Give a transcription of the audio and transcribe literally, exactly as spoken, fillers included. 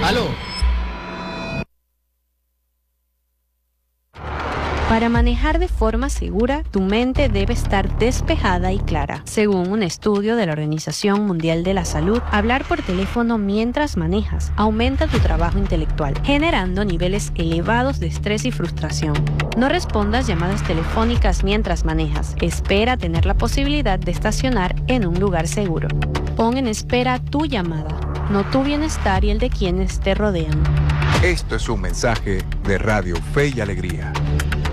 ¡Aló! Para manejar de forma segura, tu mente debe estar despejada y clara. Según un estudio de la Organización Mundial de la Salud, hablar por teléfono mientras manejas aumenta tu trabajo intelectual, generando niveles elevados de estrés y frustración. No respondas llamadas telefónicas mientras manejas. Espera tener la posibilidad de estacionar en un lugar seguro. Pon en espera tu llamada, no tu bienestar y el de quienes te rodean. Esto es un mensaje de Radio Fe y Alegría.